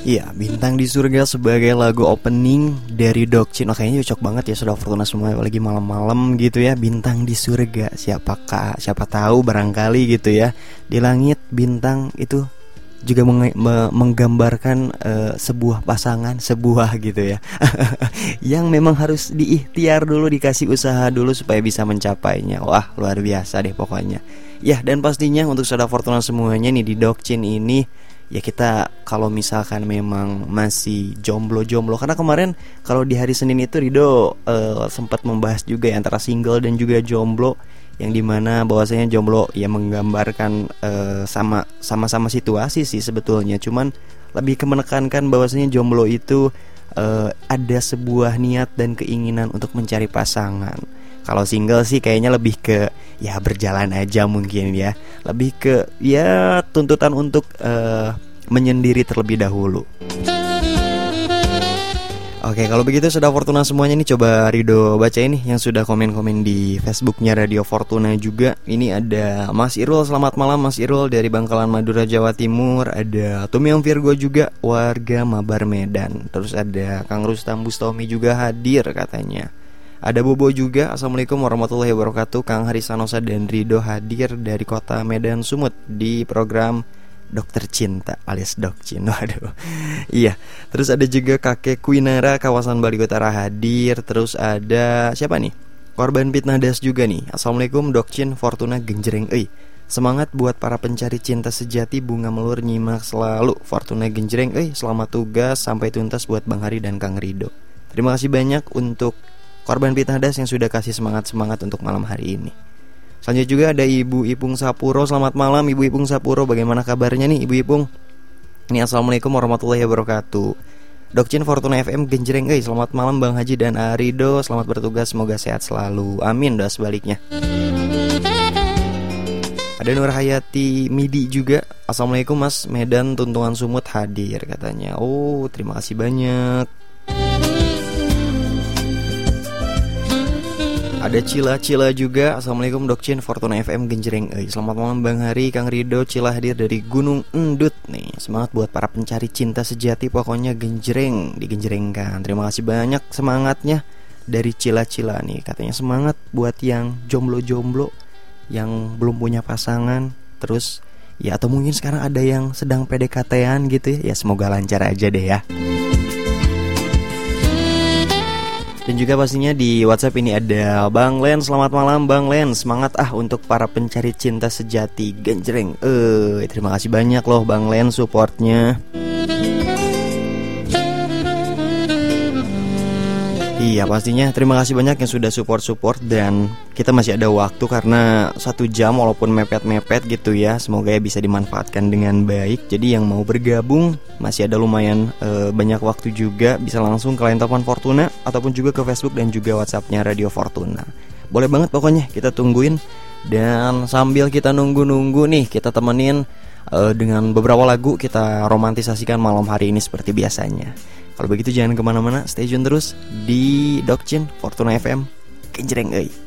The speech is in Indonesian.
Iya, Bintang di Surga sebagai lagu opening dari Dokcin. Oh, kayaknya cocok banget ya Saudara Fortuna semua, apalagi malam-malam gitu ya. Bintang di surga, siapa tahu barangkali gitu ya, di langit bintang itu juga menggambarkan sebuah pasangan, sebuah gitu ya yang memang harus diikhtiar dulu, dikasih usaha dulu supaya bisa mencapainya. Wah, luar biasa deh pokoknya. Ya, dan pastinya untuk Saudara Fortuna semuanya nih di Dokcin ini, ya kita kalau misalkan memang masih jomblo-jomblo, karena kemarin kalau di hari Senin itu Rido sempat membahas juga ya antara single dan juga jomblo, yang dimana bahwasanya jomblo ya menggambarkan sama-sama situasi sih sebetulnya, cuman lebih ke menekankan bahwasanya jomblo itu ada sebuah niat dan keinginan untuk mencari pasangan. Kalau single sih kayaknya lebih ke ya berjalan aja mungkin ya, lebih ke ya tuntutan untuk menyendiri terlebih dahulu. Oke, kalau begitu Saudara Fortuna semuanya nih, coba Rido baca ini yang sudah komen-komen di Facebooknya Radio Fortuna juga. Ini ada Mas Irul, selamat malam Mas Irul dari Bangkalan Madura Jawa Timur. Ada Tumiong Virgo juga, warga Mabar Medan. Terus ada Kang Rustam Bustomi juga hadir katanya. Ada Bobo juga, assalamualaikum warahmatullahi wabarakatuh. Kang Harisanosa dan Rido hadir dari kota Medan Sumut di program Dokter Cinta alias Dokcin. Waduh. Iya. Terus ada juga kakek Kuinara kawasan Bali Utara hadir. Terus ada siapa nih? Korban fitnah das juga nih. Assalamualaikum Dokcin Fortuna Genjreng. Semangat buat para pencari cinta sejati, bunga melur nyimak selalu Fortuna Genjreng. Selamat tugas sampai tuntas buat Bang Hari dan Kang Rido. Terima kasih banyak untuk korban fitnah das yang sudah kasih semangat untuk malam hari ini. Selanjutnya juga ada Ibu Ipung Sapuro. Selamat malam Ibu Ipung Sapuro, bagaimana kabarnya nih Ibu Ipung? Ini assalamualaikum warahmatullahi wabarakatuh. Dokcin Fortuna FM Genjreng. Selamat malam Bang Haji dan Arido, selamat bertugas, semoga sehat selalu. Amin doa sebaliknya. Ada Nur Hayati Midi juga. Assalamualaikum Mas, Medan Tuntungan Sumut hadir katanya. Oh, terima kasih banyak. Ada Cila juga. Assalamualaikum Dokcin Fortuna FM Genjreng. Selamat malam Bang Hari, Kang Rido. Cila hadir dari Gunung Endut nih. Semangat buat para pencari cinta sejati, pokoknya genjreng, digenjrengkan. Terima kasih banyak semangatnya dari Cila nih. Katanya semangat buat yang jomblo-jomblo, yang belum punya pasangan. Terus ya, atau mungkin sekarang ada yang sedang PDKT-an gitu ya. Ya semoga lancar aja deh ya. Dan juga pastinya di WhatsApp ini ada Bang Len. Selamat malam Bang Len, semangat untuk para pencari cinta sejati genjreng. Terima kasih banyak loh Bang Len supportnya. Iya pastinya terima kasih banyak yang sudah support. Dan kita masih ada waktu karena 1 jam walaupun mepet-mepet gitu ya. Semoga ya bisa dimanfaatkan dengan baik. Jadi yang mau bergabung masih ada lumayan banyak waktu juga. Bisa langsung ke line telepon Fortuna ataupun juga ke Facebook dan juga WhatsAppnya Radio Fortuna. Boleh banget pokoknya, kita tungguin. Dan sambil kita nunggu-nunggu nih, kita temenin dengan beberapa lagu. Kita romantisasikan malam hari ini seperti biasanya. Kalau begitu jangan kemana-mana, stay tune terus di Dokcin Fortuna FM Genjreng.